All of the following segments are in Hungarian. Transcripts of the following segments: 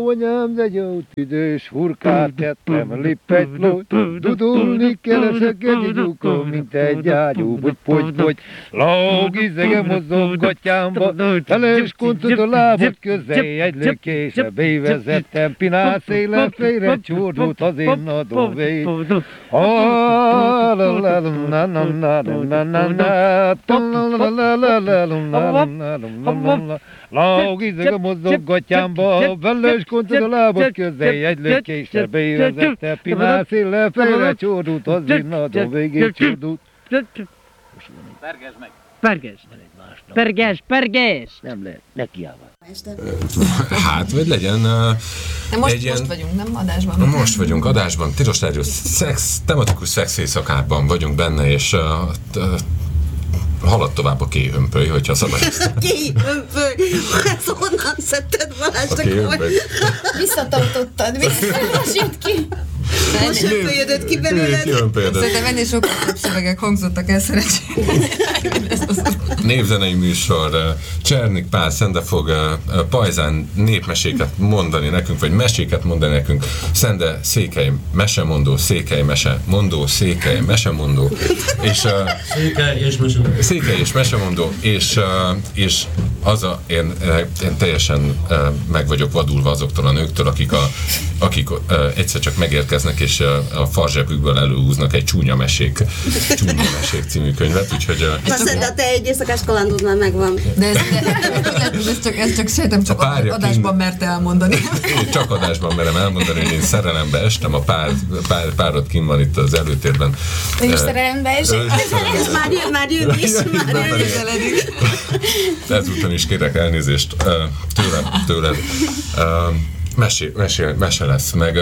anyám, de jó tüdős hurkát tettem, lipegylót, dudulni kell a szögeni gyúkon, mint egy ágyú, hogy lógizege mozog gatyámba, teles kuncot a lábad közé, egy lökésre bevezettem, pinál szélen félre csordult az én adóvény. Lógizege mozog gatyámba, teles kuncot a lábad közé, egy lökésre bevezettem, pinál szélen félre csordult az én adóvégén csordult. Pergesd meg! Perges! Nem lehet, nekiállva. Hát, vagy legyen Most vagyunk, nem adásban? Most vagyunk adásban, Tilos Rádió tematikus szex éjszakában vagyunk benne, és halad tovább a kéhömpöly, hogyha szabad. Kéhömpöly? Hát honnan szedted Balázs? Visszatartottad, visszatartottad ki. Most hömpölyödött ki belőled. Szerintem ennél sokkal több szövegek hangzottak el szerencsére. Névzenei műsor. Csernik Pál Szende fog pajzán népmeséket mondani nekünk, vagy meséket mondani nekünk. Szende Székely mesemondó, Székely mesemondó, Székely mesemondó. És Székely és mesemondó, és én teljesen meg vagyok vadulva azoktól a nőktől, akik egyszer csak megérkeznek, és a farzsebükből előhúznak egy Csúnya mesék című könyvet, úgyhogy... Szedd, a te egy éjszakás kalandod már megvan. De ez csak szerintem csak adásban merte elmondani. Én csak adásban merem elmondani, hogy én szerelembe estem, a párod kint van itt az előtérben. Ő is szerelembe esett? Ez már jön is. Ezúton is kérek elnézést tőled. Mese lesz, meg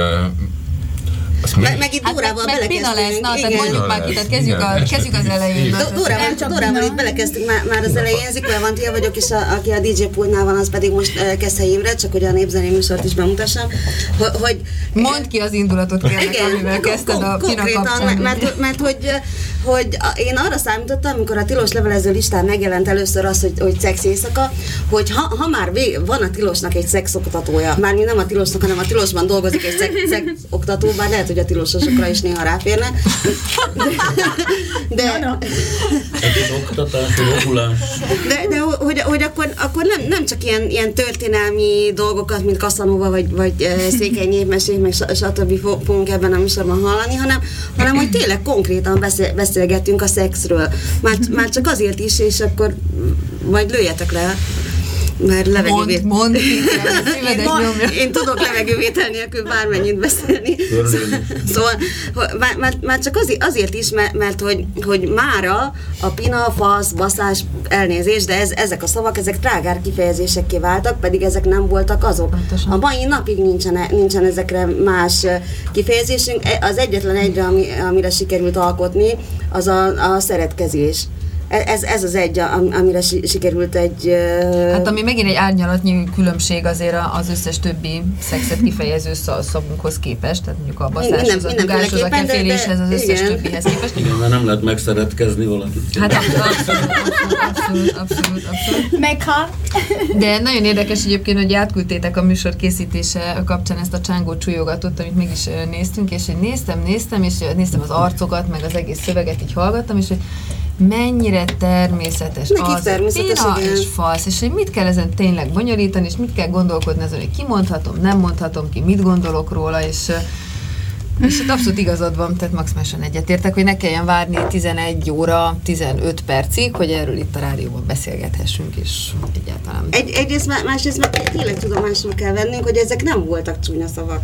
itt Dórával belekezdtünk. Pina lesz, na, tehát mondjuk már ki, tehát kezdjük az elején. Dórával itt belekezdtünk már az elején, Zikola Vantia vagyok, és aki a DJ pultnál van, az pedig most Keszthely Imre, csak hogy a népzenei műsort is bemutassam. Mondd ki az indulatot, kérlek, amivel kezdted a Pina kapcsán. Mert hogy én arra számítottam, amikor a tilos levelező listán megjelent először az, hogy szex éjszaka, hogy ha már van a tilosnak egy szexoktatója, mármint nem a tilosnak, hanem a tilosban dolgozik egy szexoktató, bár lehet, hogy a tilososokra is néha ráférne. De hogy akkor nem csak ilyen történelmi dolgokat, mint Casanova vagy Székely népmesék, meg stb. Fogunk ebben a műsorban hallani, hanem hogy tényleg konkrétan beszélgetünk a szexről. Már csak azért is, és akkor majd lőjetek le. Mert levegővét... Mondd, én tudok levegővétel nélkül bármennyit beszélni. Szóval már csak azért is, mert hogy mára a pina, fasz, baszás, elnézés, de ezek a szavak, ezek trágár kifejezésekké váltak, pedig ezek nem voltak azok. A mai napig nincsen ezekre más kifejezésünk. Az egyetlen egyre, amire sikerült alkotni, az a szeretkezés. Ez az egy, amire sikerült egy... Hát ami megint egy árnyalatnyi különbség azért az összes többi szexet kifejező szavunkhoz képest, tehát mondjuk a baszáshoz, a dugáshoz, a keféléshez, az összes többihez képest. Igen, mert nem lehet megszeretkezni valakit. Hát abszolút. Megha. De nagyon érdekes egyébként, hogy átküldtétek a műsor készítése kapcsán ezt a csángó csúlyogatót, amit meg is néztünk, és hogy néztem, és néztem az arcokat, meg az egész szöveget, így hallgattam, és hogy mennyire természetes az pina és falsz, és hogy mit kell ezen tényleg bonyolítani, és mit kell gondolkodni azon, hogy kimondhatom, nem mondhatom ki, mit gondolok róla, és hát abszolút igazad van, tehát maximálisan egyetértek, hogy ne kelljen várni 11 óra 15 percig, hogy erről itt a rádióban beszélgethessünk, és egyáltalán... Egyrészt, másrészt meg tényleg tudomásul kell vennünk, hogy ezek nem voltak csúnya szavak.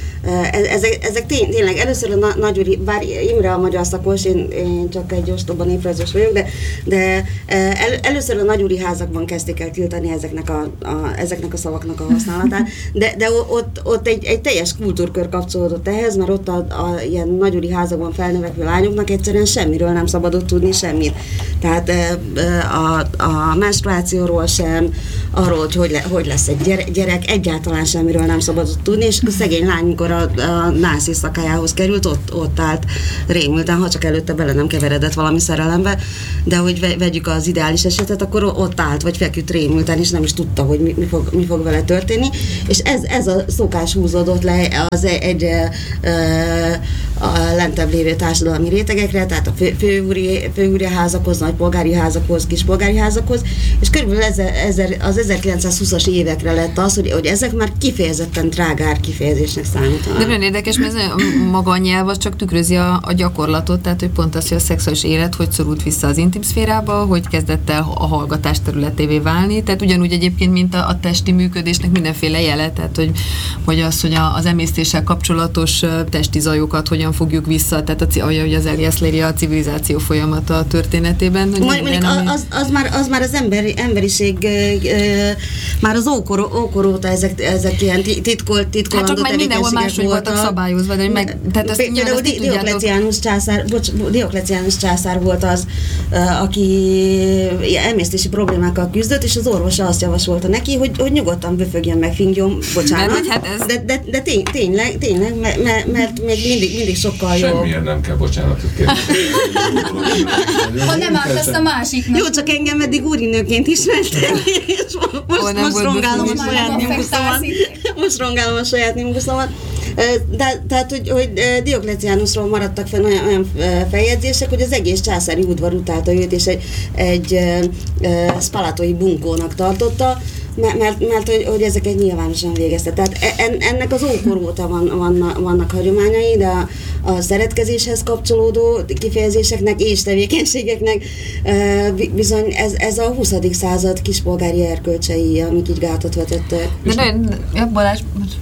Ezek tényleg először a Nagyúri, bár Imre a magyar szakos, én csak egy ostoba néprajzos vagyok, de először a nagyúri házakban kezdték el tiltani ezeknek a szavaknak a használatát, de ott egy teljes kultúrkör kapcsolódott ehhez, mert ott a ilyen nagyúri házakban felnövekvő lányoknak egyszerűen semmiről nem szabadott tudni semmit. Tehát a menstruációról sem, arról, hogy lesz egy gyerek, egyáltalán semmiről nem szabadott tudni, és a szegény lány, mikor a nász éjszakájához került, ott állt rémülten, ha csak előtte bele nem keveredett valami szerelembe, de hogy vegyük az ideális esetet, akkor ott állt, vagy feküdt rémülten, és nem is tudta, hogy mi fog vele történni, és ez a szokás húzódott le az egyre lentebb lévő társadalmi rétegekre, tehát a főúri házakhoz, nagypolgári házakhoz, kispolgári házakhoz, és körülbelül az 1920-as évekre lett az, hogy ezek már kifejezetten drágár kifejezésnek számítanak. De nagyon érdekes, mert ez maga a nyelv az csak tükrözi a gyakorlatot, tehát hogy pont az, hogy a szexuális élet hogy szorult vissza az intim szférába, hogy kezdett el a hallgatás területévé válni, tehát ugyanúgy egyébként, mint a testi működésnek mindenféle jele, tehát hogy az emésztéssel kapcsolatos testi zajokat hogyan fogjuk vissza, tehát ahogy az Elias Leary a civilizáció folyamata történetében. Mondjuk az már az emberiség már az ókor óta ezek ilyen titkolandó hát csak majd mindenhol máshogy voltak szabályozva, de tehát azt például Diokleciánus császár volt az, aki emésztési problémákkal küzdött, és az orvosa azt javasolta neki, hogy nyugodtan böfögjön meg, fingjon, bocsánat, de tényleg, mert még mindig sokkal jobb. Semmiért nem kell bocsánatot kérni. Ha nem árt ezt a másiknak. Jó, csak engem eddig úrinőként ismertek, és most rongálom a saját nimbuszomat. Most rongálom a saját nimbuszomat. Tehát, hogy Diokleciánusról maradtak fel olyan feljegyzések, hogy az egész császári udvar utálta őt, és egy spalatói bunkónak tartotta, mert hogy ezeket nyilvánosan végezte. Tehát ennek az ókor óta vannak hagyományai, de a szeretkezéshez kapcsolódó kifejezéseknek és tevékenységeknek bizony ez a 20. század kispolgári erkölcsei, amik így gátat vetettek. De Balázs...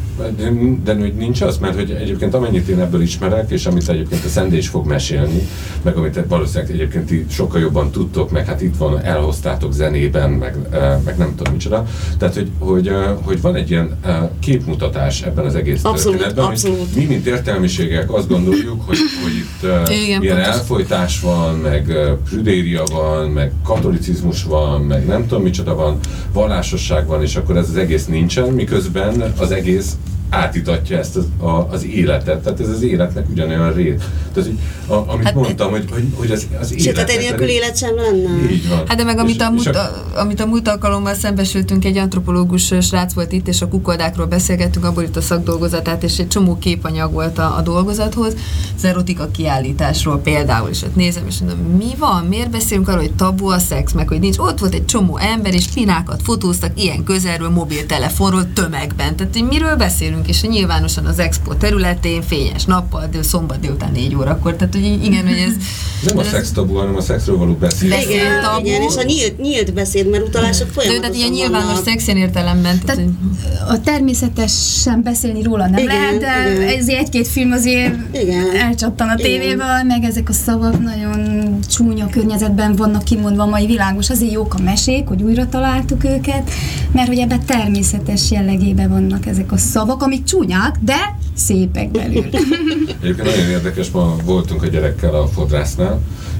De nincs az, mert hogy egyébként amennyit én ebből ismerek, és amit egyébként a Szendé is fog mesélni, meg amit valószínűleg egyébként ti sokkal jobban tudtok, meg hát itt van, elhoztátok zenében, meg nem tudom micsoda. Tehát, hogy van egy ilyen képmutatás ebben az egész történetben, hogy mi, mint értelmiségek azt gondoljuk, hogy itt ilyen elfojtás van, meg prüdéria van, meg katolicizmus van, meg nem tudom micsoda van, vallásosság van, és akkor ez az egész nincsen, miközben az egész átítatja ezt az életet. Tehát ez az életnek ugyanolyan rét. Tehát, amit hát, mondtam, hogy az életnek... Tehát nélkül élet sem lenne. Így van. Hát de meg amit a múlt alkalommal szembesültünk, egy antropológus srác volt itt, és a kukoldákról beszélgettünk, abból itt a szakdolgozatát, és egy csomó képanyag volt a dolgozathoz, az erotika kiállításról például, és ott nézem, és mondom, mi van? Miért beszélünk arról, hogy tabu a szex, meg hogy nincs? Ott volt egy csomó ember, és pinákat fotóztak ilyen közelről, mobiltelefonról, tömegben. Tehát, hogy miről beszélünk? És nyilvánosan az expo területén, fényes nappal, szombat délután 4 órakor, tehát hogy igen, hogy ez... Nem a szex tabu, hanem a szexről való beszéd. Igen, és a nyílt beszéd, mert utalások folyamatosan tehát ilyen nyilvános szexen értelemben. Tehát a természetesen beszélni róla nem lehet, de ezért egy-két film azért elcsattan a tévéből, meg ezek a szavak nagyon csúnya környezetben vannak kimondva a mai világos. Azért jók a mesék, hogy újra találtuk őket, mert hogy ebben természetes jellegében vannak ezek a szavak, amik csúnyák, de szépek belül. Egyébként nagyon érdekes, ma voltunk a gyerekkel a fodrásznál,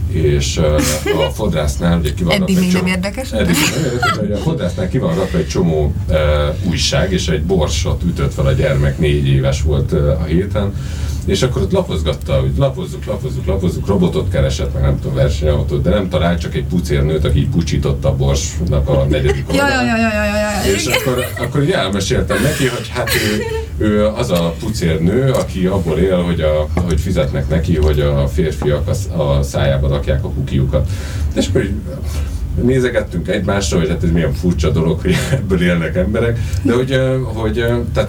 és a fodrásznál ugye ki van eddig még nem érdekes? Eddig nem érdekes, hogy a fodrásznál ki van rakva egy csomó újság, és egy borsot ütött fel a gyermek, 4 éves volt a héten, és akkor ott lapozgatta, hogy lapozzuk, robotot keresett, meg nem tudom, versenyautót, de nem talált, csak egy pucérnőt, aki így pucsította a borsnak a 4. oldalán. És akkor így elmeséltem neki, hogy hát ő az a pucérnő, aki abból él, hogy fizetnek neki, hogy a férfiak a szájába rakják a kukiukat. És akkor így nézegettünk egymásra, hogy hát ez milyen furcsa dolog, hogy ebből élnek emberek, de hogy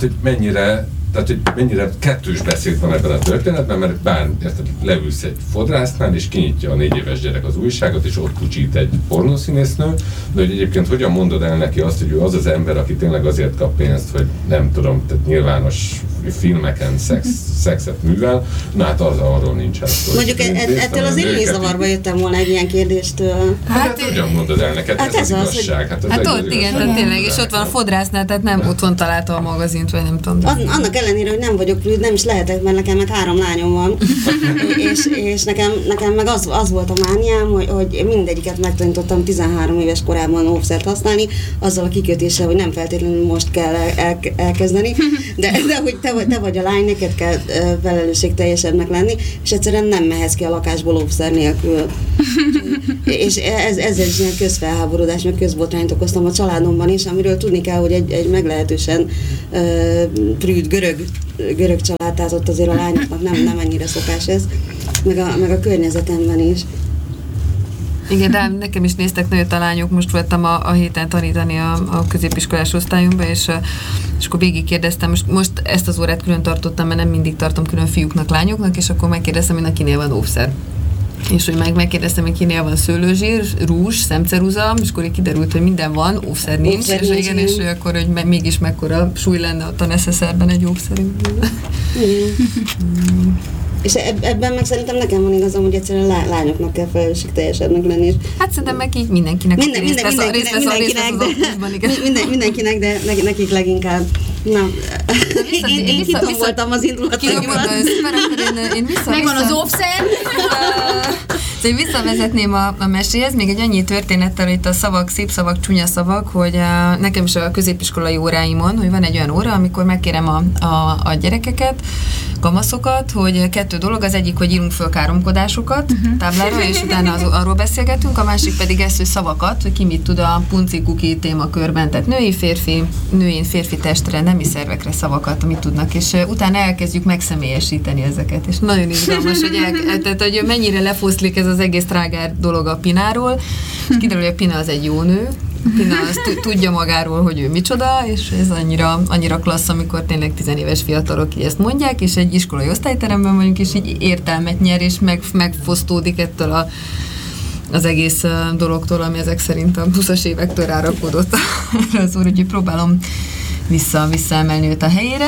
mennyire kettős beszéd van ebben a történetben, mert érted, leülsz egy fodrásznál, és kinyitja a 4 éves gyerek az újságot, és ott pucsít egy pornószínésznő, de hogy egyébként hogyan mondod el neki azt, hogy ő az az ember, aki tényleg azért kap pénzt, hogy nem tudom, tehát nyilvános filmeken szexet művel, na hát arról nincsen szó. Mondjuk ettől az én zavarba jöttem volna egy ilyen kérdéstől. Hát hogyan mondod el neked, ez az igazság? Hát ott igen, tehát tényleg, és ott van a fodrásznál, tehát nem otthon találta a magazint, vagy nem tudom. Annak ellenére, hogy nem vagyok prűd, nem is lehetek, mert nekem meg 3 lányom van, és nekem meg az volt a mániám, hogy mindegyiket megtanítottam 13 éves korában óvszert használni, azzal a kikötéssel, hogy nem feltétlenül most kell elkezdeni, de hogy te vagy a lány, neked kell felelősségteljesebbnek lenni, és egyszerűen nem mehetsz ki a lakásból óvszer nélkül. És ezzel is ilyen közfelháborodás, meg közbotrányt okoztam a családomban is, amiről tudni kell, hogy egy meglehetősen prűd görög család, tehát ott azért a lányoknak nem ennyire szokás ez, meg a környezetemben is. Igen, de nekem is néztek nagyot a lányok, most voltam a héten tanítani a középiskolás osztályunkba, és akkor végig kérdeztem, most ezt az órát külön tartottam, mert nem mindig tartom külön fiúknak, lányoknak, és akkor megkérdeztem, hogy kinél van óvszer. És hogy megkérdeztem, hogy kinél van szőlőzsír, rúzs, szemceruza, és akkor kiderült, hogy minden van, óvszer nincs, és igen, és akkor, hogy mégis mekkora súly lenne ott a NSZSZ-ben egy óvszerünk. És ebben meg szerintem nekem van igazam, hogy egyszerűen lányoknak kell felelősségteljesebbnek lenni. Hát szerintem meg így mindenkinek. Mindenkinek, de nekik leginkább. Na, én kitomboltam az indulataimat. Megvan az óvszer. Én visszavezetném a meséhez, még egy annyi történettel, itt a szavak, szép szavak, csúnya szavak, hogy nekem is a középiskolai óráimon, hogy van egy olyan óra, amikor megkérem a gyerekeket, kamaszokat, hogy 2 dolog, az egyik, hogy írunk föl káromkodásokat táblára, és utána arról beszélgetünk, a másik pedig ezt, hogy szavakat, hogy ki mit tud a punci-kuki témakörben, tehát női férfi testre, nemi szervekre szavakat, amit tudnak, és utána elkezdjük megszemélyesíteni ezeket, és nagyon izgalmas, tehát, hogy mennyire lefoszlik ez az egész trágár dolog a Pináról, és kiderül, hogy a Pina az egy jó nő, Pina azt tudja magáról, hogy ő micsoda, és ez annyira klassz, amikor tényleg 10 éves fiatalok így ezt mondják, és egy iskolai osztályteremben vagyunk, és így értelmet nyer, és megfosztódik ettől az egész dologtól, ami ezek szerint a 20-as évektől rárakódott az úr, úgyhogy próbálom visszaemelni őt a helyére.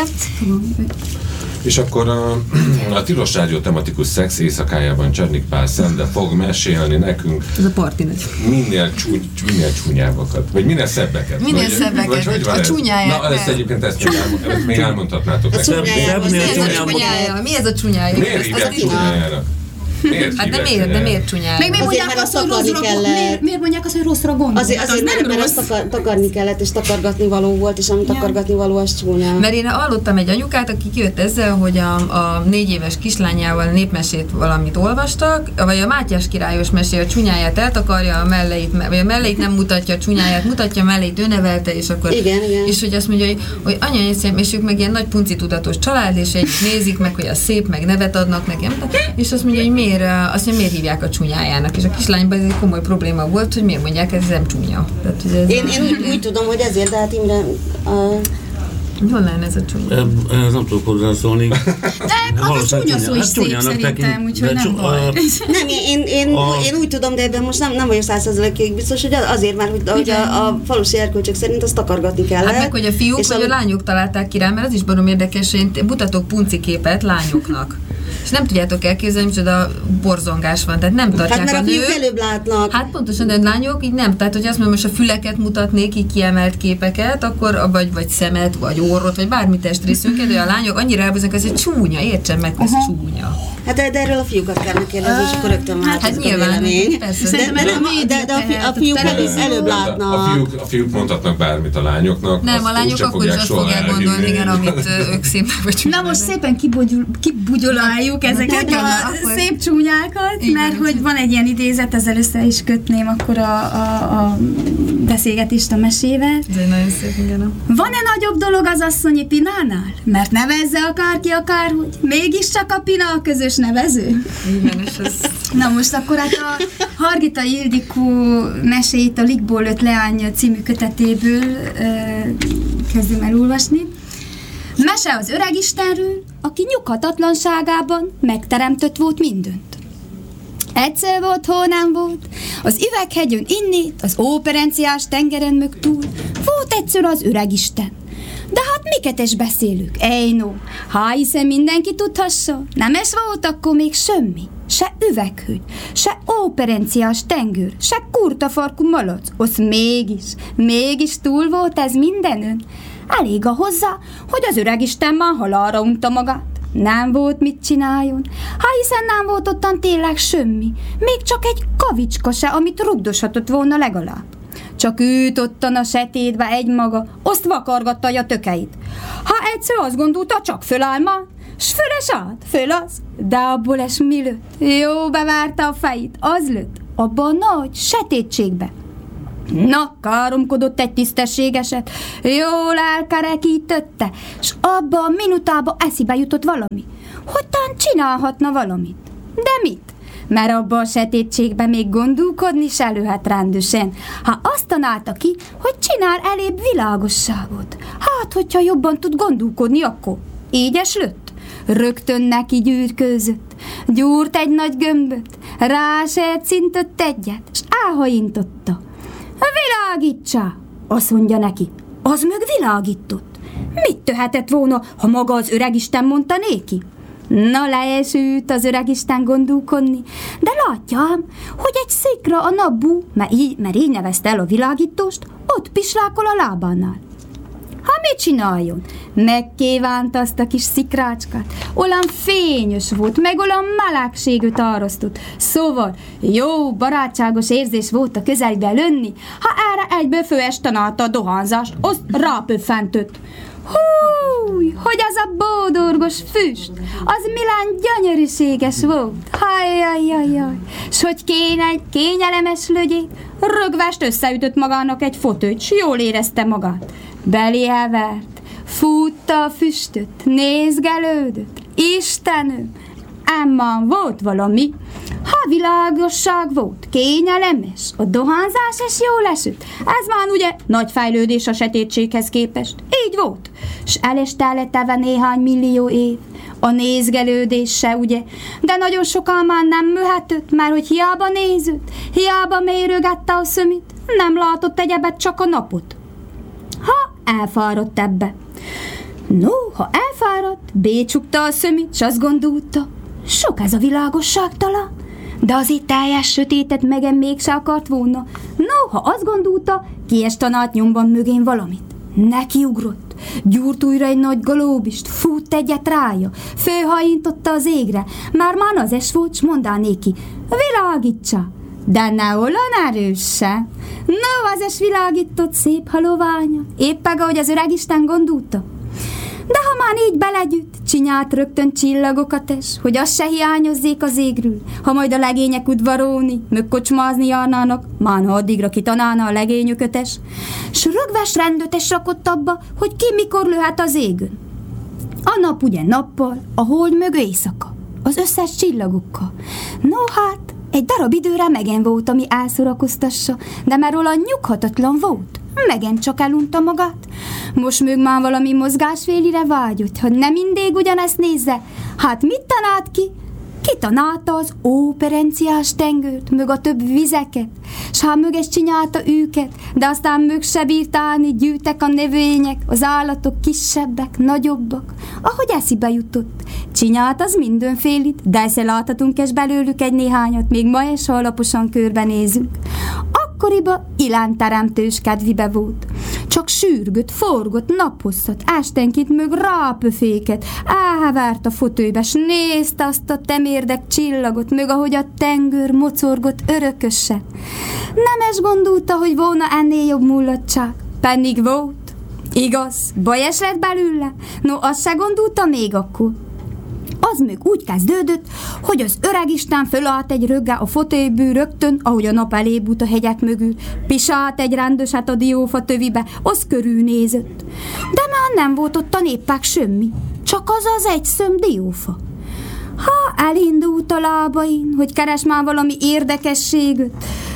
És akkor a Tilos Rádió tematikus szex éjszakájában Csernik Pál Szende fog mesélni nekünk ez a parti nagy. minél csúnyábbakat, vagy minél szebbeket. Minél szebbeket, vagy a csúnyáját. Na, ezt egyébként ezt még elmondhatnátok nekem. Mi ez a csúnyája? Miért hívják csúnyájára? De miért csúnyája? Miért mondják azt, hogy miért mondják azt, hogy rosszra gondol? Azért mert azt takarni kellett, és takargatni való volt, és amit takargatni való, az csúnya. Mert én hallottam egy anyukát, aki kijött ezzel, hogy a 4 éves kislányával népmesét valamit olvastak, vagy a Mátyás királyos mesé a csúnyáját eltakarja, a melleit, vagy a melleit nem mutatja, a csúnyáját mutatja, a melleit ő nevelte, és akkor... Igen. És hogy azt mondja, hogy anya, és ők meg ilyen nagy punci tudatos család, és egy nézik meg, hogy a szép, meg nevet adnak nekem, és azt mondja, hogy miért hívják a csúnyájának, és a kislányban ez egy komoly probléma volt, hogy miért mondják, ez nem csúnya. Tehát, én úgy tudom, hogy ezért, de hát Imre... Hol lenne ez a csúnya? Ez nem tudok hozzászólni. De az a csúnya szó is szép szerintem, úgyhogy nem baj. Nem, én úgy tudom, de ebben most nem vagyok 100%-ig biztos, hogy azért, mert hogy a falusi erkölcsök szerint azt takargatni kellett. Hát meg, hogy a fiúk vagy a lányok találták ki rá, mert az is barom érdekes, én mutatok punci képet lányoknak. És nem tudjátok elképzelni, micsoda borzongás van, tehát nem tartják hát, a nők. Hát előbb látnak. Hát pontosan, de a lányok így nem, tehát hogy azt mondom, most a füleket mutatnék, így kiemelt képeket, akkor vagy szemet, vagy orrot, vagy bármi testrészünket, de a lányok annyira elbúznak, hogy ez egy csúnya, értsen meg, ez csúnya. Hát de erről a fiúkat kell megkérdezni, és akkor rögtön hát nyilván, persze. De a fiúk előbb látnak. A fiúk mondhatnak bármit a lányoknak. Nem, a lányok akkor is azt fogják gondolni, igen, amit ők szépnek vagy csúnyának. Na most szépen kibugyoláljuk ezeket a szép csúnyákat, mert hogy van egy ilyen idézet, ezzel össze is kötném akkor a beszélgetést a mesével. Ez egy nagyon szép, igen. Van-e nagyobb dolog az asszonyi Pinánál? Mert nevezze akárhogy, mégiscsak a Pina a közös nevező? Igen, és ez... Na most akkor hát a Hargita Ildikó meséit a Likból 5 leány című kötetéből kezdem el olvasni. Mese az öregistenről, aki nyughatatlanságában megteremtött volt mindent. Egyszer volt, hol nem volt, az üveghegyön innét, az óperenciás tengeren mög túl, volt egyszer az öregisten. De hát Őket beszélük, no. Ha hiszen mindenki tudhassa, nemes volt akkor még semmi. Se üveghőgy, se óperenciás tengőr, se kurtafarkú malac. Osz mégis túl volt ez mindenön. Elég a hozzá, hogy az öreg isten már halálra unta magát. Nem volt mit csináljon, ha hiszen nem volt ottan tényleg semmi, még csak egy kavicska se, amit rugdoshatott volna legalább. Csak őt ottan a setétbe egymaga, azt vakargatta a tökeit. Ha egyszer azt gondolta, csak föláll ma, s föles át, föl az, de abból es mi lőtt? Jó bevárta a fejét, az lőtt, abba a nagy setétségbe. Na, káromkodott egy tisztességeset, jól elkerekítötte, s abba a minutába eszibe jutott valami, hogy tán csinálhatna valamit. De mit? Mert abba a setétségbe még gondolkodni se lőhet rendesen, ha azt tanálta ki, hogy csinál elébb világosságot. Hát, hogyha jobban tud gondolkodni, akkor így eslőtt. Rögtön neki gyűrkőzött, gyúrt egy nagy gömböt, rásercintött egyet, s elhaintotta. Világítsá, azt mondja neki. Az meg világított. Mit tehetett volna, ha maga az öregisten mondta néki? Na, leesült az öregisten gondolkodni, de látjám, hogy egy szikra a napbú, mert így nevezte el a világítóst, ott pislákol a lábánál. Ha mit csináljon? Megkívánta azt a kis szikrácskát. Olyan fényes volt, meg olyan melegségűt árasztott. Szóval jó, barátságos érzés volt a közelbe lönni, ha erre egyből főestanálta a dohányzást, azt rápöffentött. Húj, hogy az a bódorgos füst, az milyen gyönyörűséges volt. Hajjajjajjaj, s hogy kényelemes lögyét, rögvest összeütött magának egy fotőt, s jól érezte magát. Beléje vert, fútta a füstöt, nézgelődött. Istenem, ám volt valami, ha világosság volt, kényelmes, a dohányzás is jól esett. Ez már ugye nagy fejlődés a sötétséghez képest. Így volt. S elestelleteve néhány millió év. A nézgelődés se, ugye? De nagyon sokan már nem műhetett, mert hogy hiába nézett, hiába mérőgette a szemét, nem látott egyebet, csak a napot. Ha elfáradt ebbe. No, ha elfáradt, bécsukta a szemét, s azt gondolta, sok ez a világosság talán, de azért teljes sötétet megen mégse akart volna. No, ha azt gondolta, kiestanált nyomban mögén valamit. Nekiugrott, gyúrt újra egy nagy galóbist, fut egyet rája, főhajintotta az égre, már az es volt, s mondá néki, világítsa, de ne olyan erős se. No, az es világított szép haloványa, éppen ahogy az öregisten gondolta. De ha már így belegyűjt, csinált rögtön csillagokat es, hogy az se hiányozzék az égről, ha majd a legények udvarolni, meg kocsmázni járnának, már addigra kitanálna a legényököt es, s rögves rendöt es rakott abba, hogy ki mikor lőhet az égön. A nap ugye nappal, a hold mögő éjszaka, az összes csillagokkal. No hát, egy darab időre megen volt, ami elszorakoztassa, de már róla nyughatatlan volt. Megen csak elunta magát. Most még már valami mozgásfélire vágyott, hogy nem mindig ugyanezt nézze. Hát mit tanált ki? Ki tanálta az óperenciás tengőt, mög a több vizeket, s hát möges csinálta őket, de aztán mög se bírt állni, gyűjtek a növények, az állatok kisebbek, nagyobbak, ahogy eszibe jutott. Csinált az mindenfélit, de se láthatunk és belőlük egy néhányat, még ma is alaposan körbenézünk. Akkoriban ilánteremtős kedvibe volt. Csak sürgött, forgott naphosszat, estenként mög rápöféket, elhevert a fotőbe, s nézte azt a temérdek csillagot, mög ahogy a tengőr mocorgott örökösen. Nem es gondolta, hogy volna ennél jobb mulatság, pedig volt. Igaz, bajes lett belőle? No, azt se gondolta még akkor. Az még úgy kezdődött, hogy az öregisten fölállt egy röggel a fotélyből rögtön, ahogy a nap elébút a hegyek mögül, pisált egy rendöset a diófa tövibe, az körülnézett. De már nem volt ott a néppák semmi, csak az egy szöm diófa. Ha elindult a lábain, hogy keres már valami érdekességet,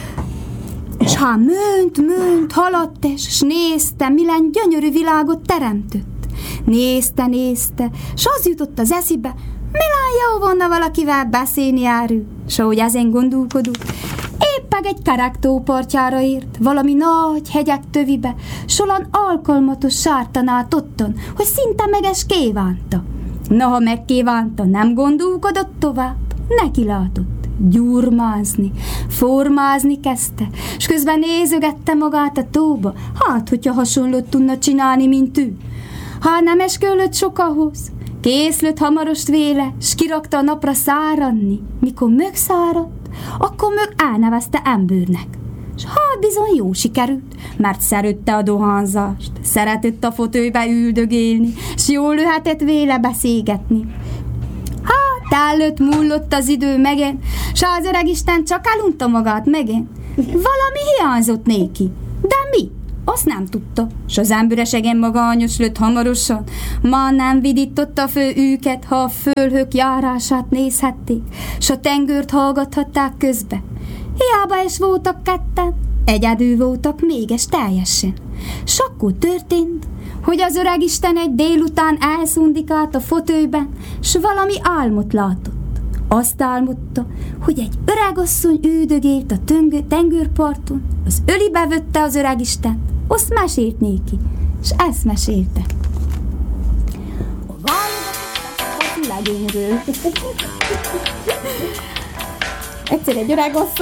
és ha mönt, haladt s nézte, milyen gyönyörű világot teremtött. Nézte, s az jutott az eszibe, milyen jó volna valakivel beszélni erről, s ahogy ezen gondolkodott, éppen meg egy kerek partjára ért, valami nagy hegyek tövibe, solan alkalmatos sártanát otton, hogy szinte meges kívánta. Na, ha megkívánta, nem gondolkodott tovább, neki látott gyurmázni, formázni kezdte, s közben nézögette magát a tóba, hát, hogyha hasonlót tudna csinálni, mint ő. Ha nem eskölött sok ahhoz, készlött hamarost véle, s kirakta a napra száradni. Mikor megszáradt, akkor meg elnevezte embernek. S hát bizony jó sikerült, mert szerette a dohányzást, szeretett a fotölybe üldögélni, s jól lehetett véle beszélgetni. Hát előtt múlott az idő megint, s az öregisten csak elunta magát megint. Valami hiányzott néki, de mi? Azt nem tudta, s az emberesegen magányos lett hamarosan. Ma nem vidította föl őket, ha a fölhők járását nézhették, s a tengert hallgathatták közbe. Hiába is voltak ketten, egyedül voltak mégis teljesen. S akkor történt, hogy az öregisten egy délután elszundikált a fotölyben, s valami álmot látott. Azt álmodta, hogy egy öregasszony üldögélt a tengerparton, az ölibe vötte az öregistent, azt mesélt néki, s ezt mesélte. A válogatott legényről. Egyszer egy öregasszony